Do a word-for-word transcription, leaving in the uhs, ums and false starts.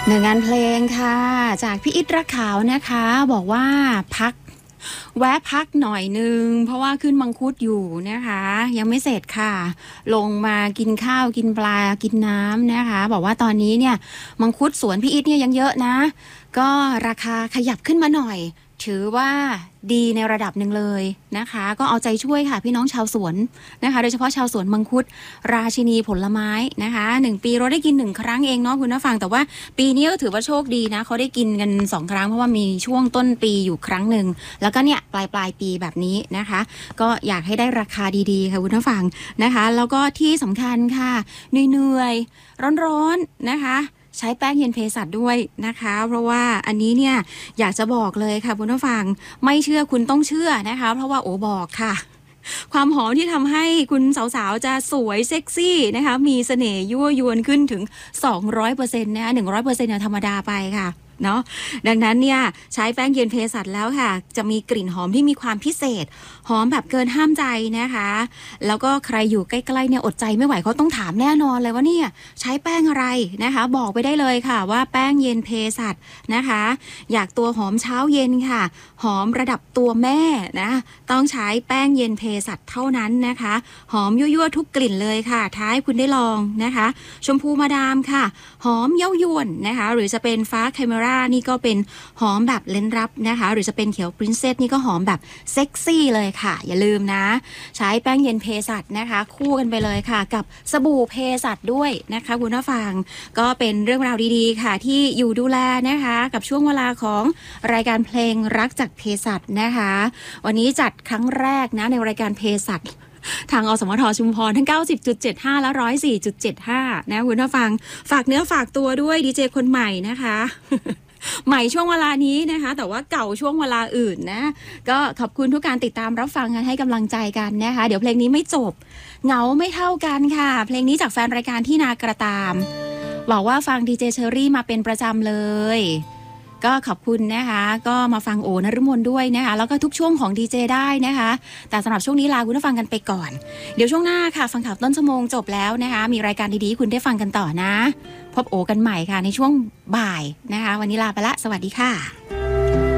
หนึ่งงานเพลงค่ะจากพี่อิทรักขาวนะคะบอกว่าพักแวะพักหน่อยนึงเพราะว่าขึ้นมังคุดอยู่นะคะยังไม่เสร็จค่ะลงมากินข้าวกินปลากินน้ำนะคะบอกว่าตอนนี้เนี่ยมังคุดสวนพี่อิทเนี่ยยังเยอะนะก็ราคาขยับขึ้นมาหน่อยถือว่าดีในระดับหนึ่งเลยนะคะก็เอาใจช่วยค่ะพี่น้องชาวสวนนะคะโดยเฉพาะชาวสวนมังคุดราชินีผลไม้นะคะหนึ่งปีเราได้กินหนึ่งครั้งเองเนาะคุณผู้ฟังแต่ว่าปีนี้ก็ถือว่าโชคดีนะเขาได้กินกันสองครั้งเพราะว่ามีช่วงต้นปีอยู่ครั้งหนึ่งแล้วก็เนี่ยปลายปลายปีแบบนี้นะคะก็อยากให้ได้ราคาดีๆค่ะคุณผู้ฟังนะคะแล้วก็ที่สำคัญค่ะเหนื่อยๆร้อนๆนะคะใช้แป้งเย็นเภสัชด้วยนะคะเพราะว่าอันนี้เนี่ยอยากจะบอกเลยค่ะคุณผู้ฟังไม่เชื่อคุณต้องเชื่อนะคะเพราะว่าโอบอกค่ะความหอมที่ทำให้คุณสาวๆจะสวยเซ็กซี่นะคะมีเสน่ห์ยั่วยวนขึ้นถึง สองร้อยเปอร์เซ็นต์ นะคะ หนึ่งร้อยเปอร์เซ็นต์ เนี่ยธรรมดาไปค่ะเนาะดังนั้นเนี่ยใช้แป้งเย็นเภสัชแล้วค่ะจะมีกลิ่นหอมที่มีความพิเศษหอมแบบเกินห้ามใจนะคะแล้วก็ใครอยู่ใกล้ๆเนี่ยอดใจไม่ไหวเขาต้องถามแน่นอนเลยว่าเนี่ยใช้แป้งอะไรนะคะบอกไปได้เลยค่ะว่าแป้งเย็นเภสัชนะคะอยากตัวหอมเช้าเย็นค่ะหอมระดับตัวแม่นะต้องใช้แป้งเย็นเภสัชเท่านั้นนะคะหอมยั่วๆทุกกลิ่นเลยค่ะท้ายคุณได้ลองนะคะชมพูมาดามค่ะหอมเย้ายวนนะคะหรือจะเป็นฟ้าแคมเมรานี่ก็เป็นหอมแบบเล้นรับนะคะหรือจะเป็นเขียวปรินเซสนี่ก็หอมแบบเซ็กซี่เลยค่ะอย่าลืมนะใช้แป้งเย็นเภสัชนะคะคู่กันไปเลยค่ะกับสบู่เภสัชด้วยนะคะคุณผู้ฟังก็เป็นเรื่องราวดีๆค่ะที่อยู่ดูแลนะคะกับช่วงเวลาของรายการเพลงรักจากเภสัชนะคะวันนี้จัดครั้งแรกนะในรายการเภสัชทางอสมทชุมพรทั้ง เก้าสิบจุดเจ็ดห้า และ หนึ่งร้อยสี่จุดเจ็ดห้า นะคุณผู้ฟังฝากเนื้อฝากตัวด้วยดีเจคนใหม่นะคะ ใหม่ช่วงเวลานี้นะคะแต่ว่าเก่าช่วงเวลาอื่นนะก็ขอบคุณทุกการติดตามรับฟังกันให้กำลังใจกันนะคะเดี๋ยวเพลงนี้ไม่จบเหงาไม่เท่ากันค่ะเพลงนี้จากแฟนรายการที่นากระตามบอกว่าฟังดีเจเชอรี่มาเป็นประจำเลยก็ขอบคุณนะคะก็มาฟังโอนฤมลด้วยนะคะแล้วก็ทุกช่วงของดีเจได้นะคะแต่สำหรับช่วงนี้ลาคุณผู้ฟังกันไปก่อนเดี๋ยวช่วงหน้าค่ะฟังข่าวต้นชั่วโมงจบแล้วนะคะมีรายการดีๆคุณได้ฟังกันต่อนะพบโอกันใหม่ค่ะในช่วงบ่ายนะคะวันนี้ลาไปละสวัสดีค่ะ